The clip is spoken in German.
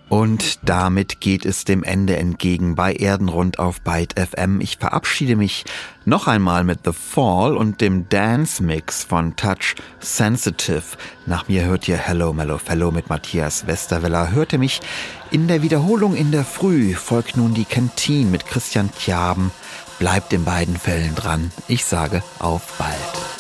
Und damit geht es dem Ende entgegen bei Erdenrund auf Byte FM. Ich verabschiede mich noch einmal mit The Fall und dem Dance-Mix von Touch Sensitive. Nach mir hört ihr Hello Mellow Fellow mit Matthias Westerweller. Hörte mich in der Wiederholung in der Früh. Folgt nun die Kantine mit Christian Tjaben. Bleibt in beiden Fällen dran. Ich sage auf bald.